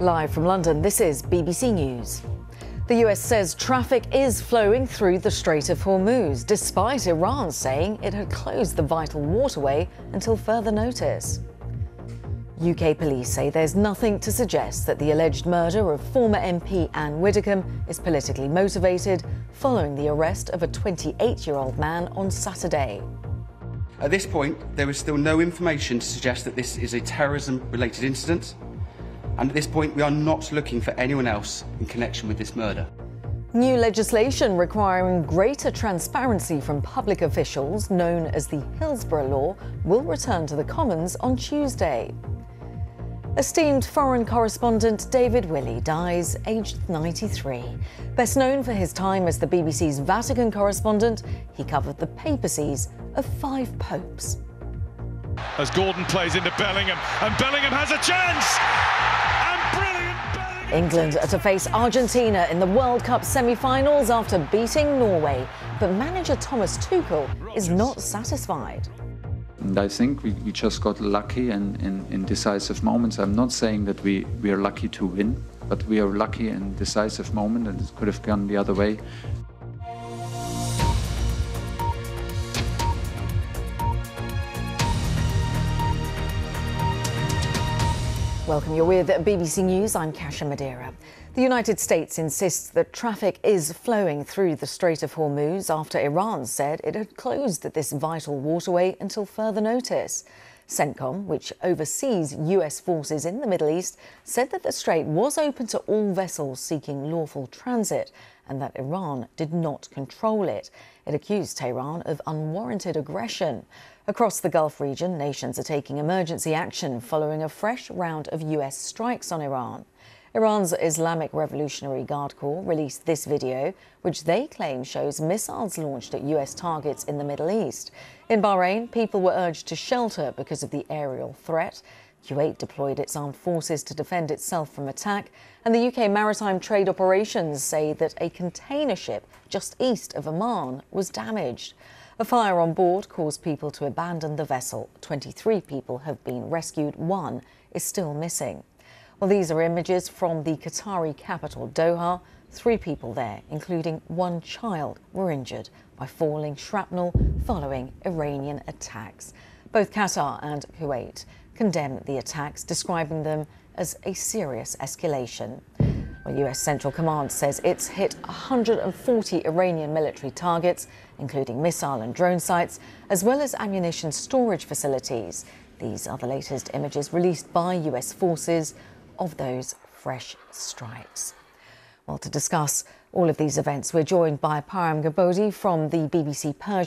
Live from London, this is BBC News. The US says traffic is flowing through the Strait of Hormuz, despite Iran saying it had closed the vital waterway until further notice. UK police say there's nothing to suggest that the alleged murder of former MP Anne Widdecombe is politically motivated, following the arrest of a 28-year-old man on Saturday. At this point, there is still no information to suggest that this is a terrorism-related incident. And at this point, we are not looking for anyone else in connection with this murder. New legislation requiring greater transparency from public officials, known as the Hillsborough Law, will return to the Commons on Tuesday. Esteemed foreign correspondent David Willey dies aged 93. Best known for his time as the BBC's Vatican correspondent, he covered the papacies of 5 popes. As Gordon plays into Bellingham, and Bellingham has a chance! England are to face Argentina in the World Cup semi-finals after beating Norway. But manager Thomas Tuchel is not satisfied. And I think we just got lucky in decisive moments. I'm not saying that we are lucky to win, but we are lucky in decisive moment, and it could have gone the other way. Welcome, you're with BBC News. I'm Kasia Madeira. The United States insists that traffic is flowing through the Strait of Hormuz after Iran said it had closed this vital waterway until further notice. CENTCOM, which oversees US forces in the Middle East, said that the strait was open to all vessels seeking lawful transit and that Iran did not control it. It accused Tehran of unwarranted aggression. Across the Gulf region, nations are taking emergency action following a fresh round of US strikes on Iran. Iran's Islamic Revolutionary Guard Corps released this video, which they claim shows missiles launched at US targets in the Middle East. In Bahrain, people were urged to shelter because of the aerial threat. Kuwait deployed its armed forces to defend itself from attack, and the UK Maritime Trade Operations say that a container ship just east of Oman was damaged. A fire on board caused people to abandon the vessel. 23 people have been rescued. 1 is still missing. Well, these are images from the Qatari capital, Doha. 3 people there, including 1 child, were injured by falling shrapnel following Iranian attacks. Both Qatar and Kuwait condemned the attacks, describing them as a serious escalation. Well, US Central Command says it's hit 140 Iranian military targets, including missile and drone sites, as well as ammunition storage facilities. These are the latest images released by US forces of those fresh strikes. Well, to discuss all of these events, we're joined by Param Gabodi from the BBC Persian